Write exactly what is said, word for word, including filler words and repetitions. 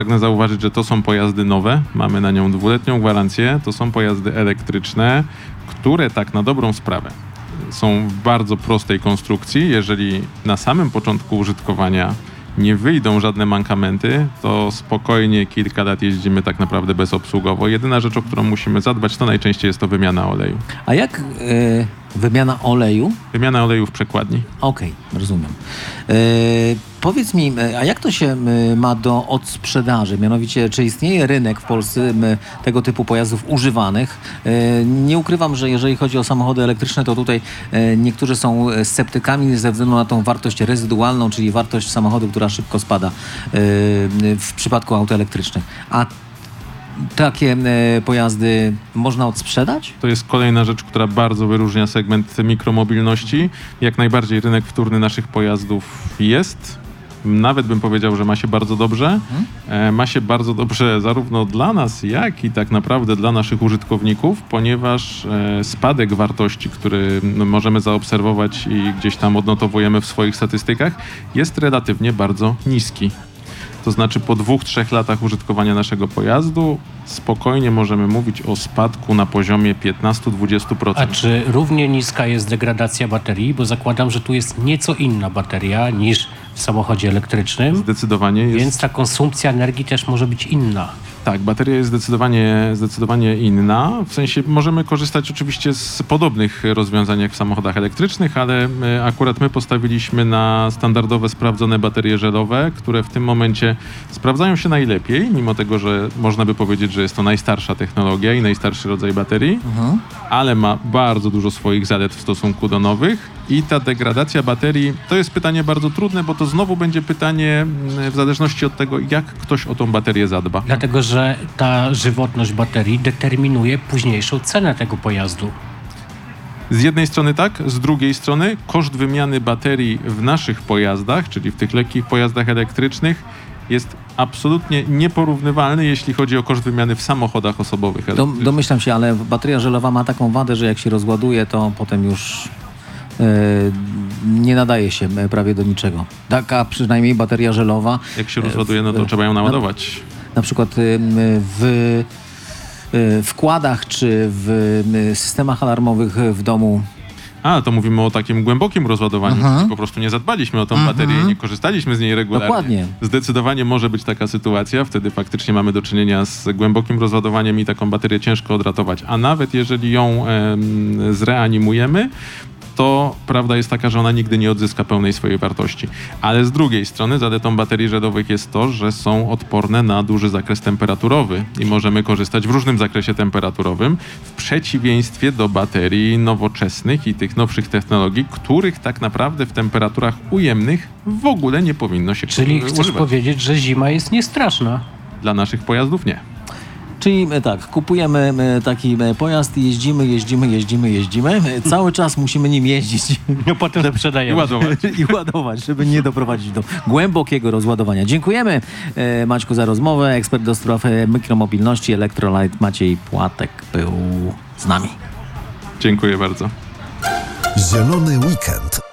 Pragnę zauważyć, że to są pojazdy nowe, mamy na nią dwuletnią gwarancję, to są pojazdy elektryczne, które tak na dobrą sprawę są w bardzo prostej konstrukcji. Jeżeli na samym początku użytkowania nie wyjdą żadne mankamenty, to spokojnie kilka lat jeździmy tak naprawdę bezobsługowo. Jedyna rzecz, o którą musimy zadbać, to najczęściej jest to wymiana oleju. A jak y, wymiana oleju? Wymiana oleju w przekładni. Okej, okay, rozumiem. Y, powiedz mi, a jak to się y, ma do odsprzedaży? Mianowicie, czy istnieje rynek w Polsce y, tego typu pojazdów używanych? Y, nie ukrywam, że jeżeli chodzi o samochody elektryczne, to tutaj y, niektórzy są sceptykami ze względu na tą wartość rezydualną, czyli wartość samochodu, która szybko spada y, w przypadku aut elektrycznych. A takie e, pojazdy można odsprzedać? To jest kolejna rzecz, która bardzo wyróżnia segment mikromobilności. Jak najbardziej rynek wtórny naszych pojazdów jest. Nawet bym powiedział, że ma się bardzo dobrze. Hmm? E, ma się bardzo dobrze zarówno dla nas, jak i tak naprawdę dla naszych użytkowników, ponieważ e, spadek wartości, który no, możemy zaobserwować i gdzieś tam odnotowujemy w swoich statystykach, jest relatywnie bardzo niski. To znaczy po dwóch, trzech latach użytkowania naszego pojazdu spokojnie możemy mówić o spadku na poziomie piętnaście do dwudziestu procent. A czy równie niska jest degradacja baterii? Bo zakładam, że tu jest nieco inna bateria niż w samochodzie elektrycznym. Zdecydowanie jest. Więc ta konsumpcja energii też może być inna. Tak, bateria jest zdecydowanie, zdecydowanie inna. W sensie możemy korzystać oczywiście z podobnych rozwiązań jak w samochodach elektrycznych, ale my, akurat my postawiliśmy na standardowe, sprawdzone baterie żelowe, które w tym momencie sprawdzają się najlepiej, mimo tego, że można by powiedzieć, że jest to najstarsza technologia i najstarszy rodzaj baterii, mhm. ale ma bardzo dużo swoich zalet w stosunku do nowych. I ta degradacja baterii, to jest pytanie bardzo trudne, bo to znowu będzie pytanie w zależności od tego, jak ktoś o tą baterię zadba. Dlatego, że ta żywotność baterii determinuje późniejszą cenę tego pojazdu. Z jednej strony tak, z drugiej strony koszt wymiany baterii w naszych pojazdach, czyli w tych lekkich pojazdach elektrycznych, jest absolutnie nieporównywalny, jeśli chodzi o koszt wymiany w samochodach osobowych elektrycznych. Domyślam się, ale bateria żelowa ma taką wadę, że jak się rozładuje, to potem już nie nadaje się prawie do niczego. Taka przynajmniej bateria żelowa. Jak się rozładuje, no to w, trzeba ją naładować. Na, na przykład w wkładach czy w systemach alarmowych w domu. A, to mówimy o takim głębokim rozładowaniu. Mhm. Po prostu nie zadbaliśmy o tą Mhm. baterię i nie korzystaliśmy z niej regularnie. Dokładnie. Zdecydowanie może być taka sytuacja. Wtedy faktycznie mamy do czynienia z głębokim rozładowaniem i taką baterię ciężko odratować. A nawet jeżeli ją em, zreanimujemy, to prawda jest taka, że ona nigdy nie odzyska pełnej swojej wartości. Ale z drugiej strony zaletą baterii żelowych jest to, że są odporne na duży zakres temperaturowy i możemy korzystać w różnym zakresie temperaturowym, w przeciwieństwie do baterii nowoczesnych i tych nowszych technologii, których tak naprawdę w temperaturach ujemnych w ogóle nie powinno się Czyli używać. chcesz powiedzieć, że zima jest niestraszna? Dla naszych pojazdów nie. Czyli tak, kupujemy taki pojazd i jeździmy, jeździmy, jeździmy, jeździmy. Cały czas musimy nim jeździć. No potem sprzedajemy. I ładować. I ładować, żeby nie doprowadzić do głębokiego rozładowania. Dziękujemy Maćku za rozmowę. Ekspert do spraw mikromobilności Electrolyte Maciej Płatek był z nami. Dziękuję bardzo. Zielony weekend.